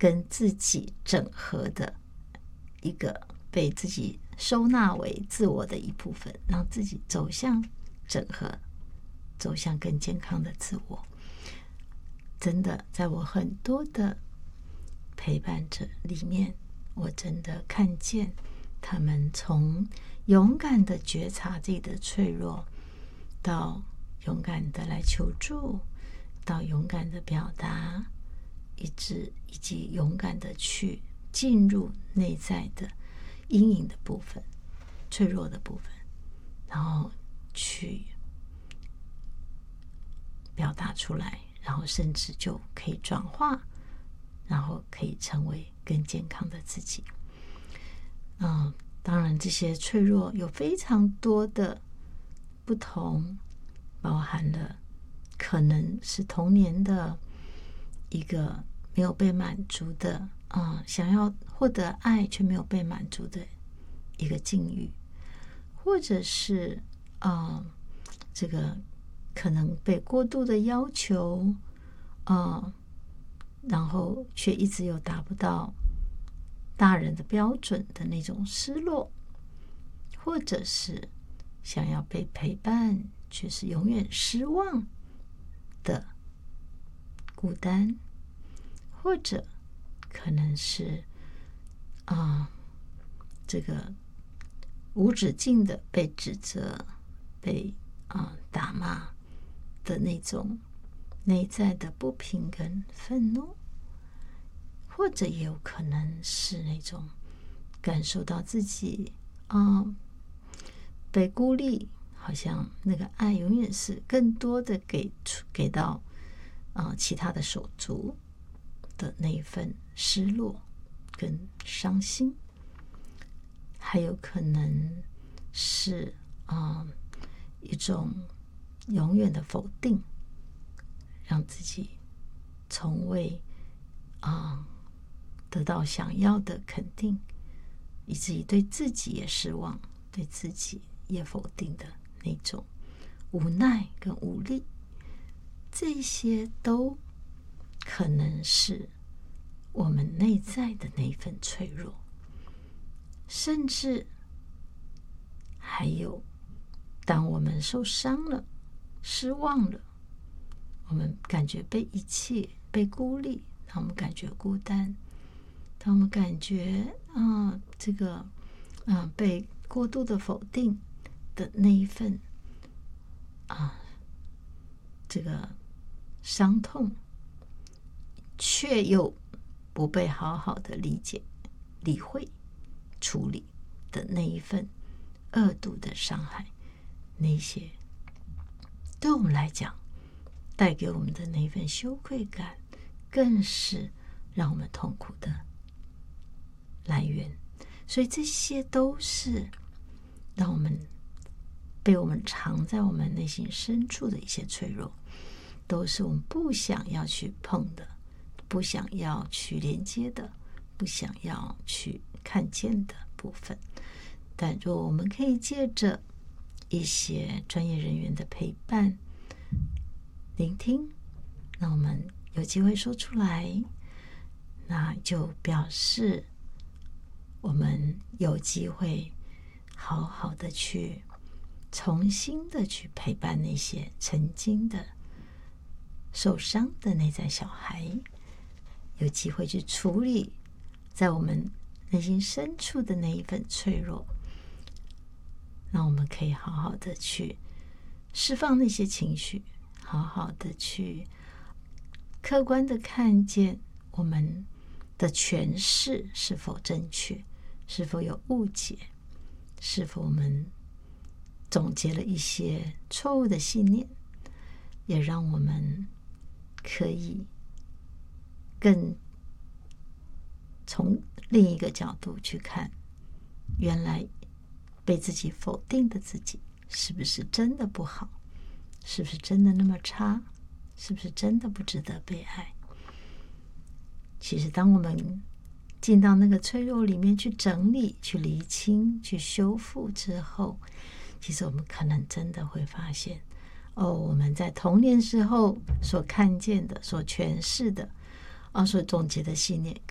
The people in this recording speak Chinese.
跟自己整合的一个被自己收纳为自我的一部分，让自己走向整合，走向更健康的自我。真的，在我很多的陪伴者里面，我真的看见他们从勇敢的觉察自己的脆弱，到勇敢的来求助，到勇敢的表达，以及勇敢的去进入内在的阴影的部分、脆弱的部分，然后去表达出来，然后甚至就可以转化，然后可以成为更健康的自己。当然这些脆弱有非常多的不同，包含了可能是童年的一个没有被满足的想要获得爱却没有被满足的一个境遇，或者是这个可能被过度的要求然后却一直又达不到大人的标准的那种失落，或者是想要被陪伴却是永远失望的孤单，或者可能是这个无止境的被指责、被打骂的那种内在的不平跟愤怒，或者也有可能是那种感受到自己被孤立，好像那个爱永远是更多的给到其他的手足的那一份失落跟伤心，还有可能是一种永远的否定，让自己从未得到想要的肯定，以至于对自己也失望，对自己也否定的那种无奈跟无力，这些都可能是我们内在的那一份脆弱。甚至还有当我们受伤了、失望了，我们感觉被遗弃、被孤立，当我们感觉孤单，当我们感觉这个被过度的否定的那一份这个伤痛，却又不被好好的理解、理会、处理的那一份恶毒的伤害，那些对我们来讲带给我们的那份羞愧感，更是让我们痛苦的来源。所以这些都是让我们被我们藏在我们内心深处的一些脆弱，都是我们不想要去碰的，不想要去连接的，不想要去看见的部分。但若我们可以借着一些专业人员的陪伴、聆听，那我们有机会说出来，那就表示我们有机会好好的去重新的去陪伴那些曾经的受伤的内在小孩，有机会去处理在我们内心深处的那一份脆弱，让我们可以好好的去释放那些情绪，好好的去客观的看见我们的诠释是否正确，是否有误解，是否我们总结了一些错误的信念，也让我们可以更从另一个角度去看，原来被自己否定的自己是不是真的不好，是不是真的那么差，是不是真的不值得被爱。其实当我们进到那个脆弱里面去整理、去厘清、去修复之后，其实我们可能真的会发现我们在童年时候所看见的、所诠释的所总结的信念